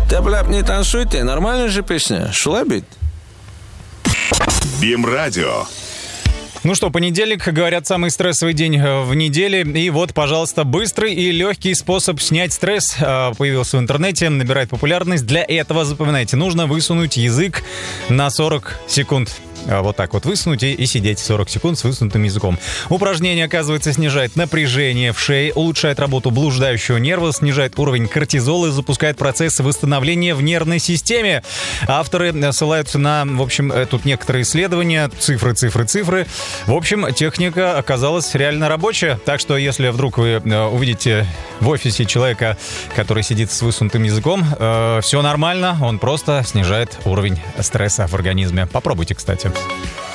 Тяп-ляп, не танцуйте, нормальная же песня. Шулабит. БИМ-радио. Ну что, понедельник, говорят, самый стрессовый день в неделе. И вот, пожалуйста, быстрый и легкий способ снять стресс появился в интернете, набирает популярность. Для этого, запоминайте, нужно высунуть язык на 40 секунд. Вот так вот высунуть и сидеть 40 секунд с высунутым языком. Упражнение, оказывается, снижает напряжение в шее, улучшает работу блуждающего нерва, снижает уровень кортизола и запускает процесс восстановления в нервной системе. Авторы ссылаются на, в общем, тут некоторые исследования, цифры. В общем, техника оказалась реально рабочая. Так что, если вдруг вы увидите в офисе человека, который сидит с высунутым языком, все нормально, он просто снижает уровень стресса в организме. Попробуйте, кстати.